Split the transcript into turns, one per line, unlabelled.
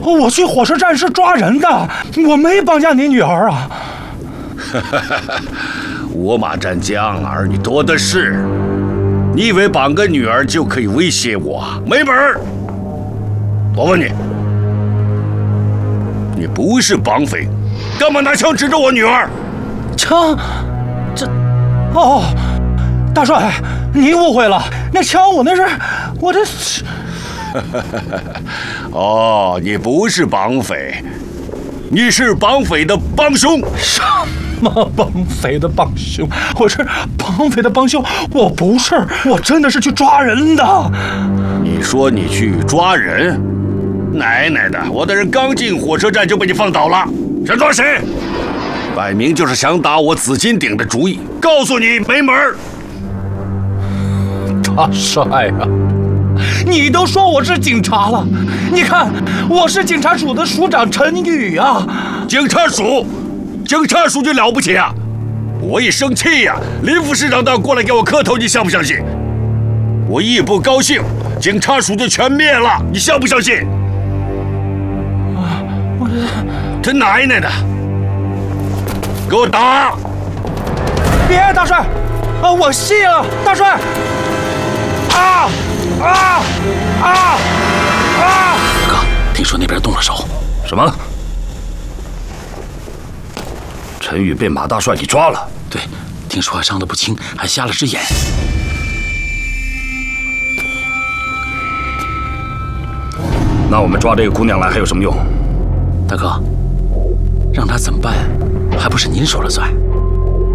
我去火车站是抓人的，我没绑架你女儿啊！
我马占江儿女多的是，你以为绑个女儿就可以威胁我？没门儿！我问你，你不是绑匪，干嘛拿枪指着我女儿？
枪，哦，大帅，你误会了，那枪我那是我这。
哦，你不是绑匪，你是绑匪的帮凶。
什么绑匪的帮凶？我是绑匪的帮凶，我不是，我真的是去抓人的。
你说你去抓人？奶奶的，我的人刚进火车站就被你放倒了，想抓谁？摆明就是想打我紫金鼎的主意。告诉你，没门儿！
大帅啊！你都说我是警察了，你看我是警察署的署长陈宇啊！
警察署就了不起啊！我一生气呀，林副市长都要过来给我磕头，你相不相信？我一不高兴，警察署就全灭了，你相不相信？这奶奶的，给我打！
别，大帅，我信了，大帅！
哥，听说那边动了手。
什么？陈宇被马大帅给抓了？
对，听说伤得不轻，还瞎了只眼。
那我们抓这个姑娘来还有什么用？
大哥，让她怎么办，还不是您说了算。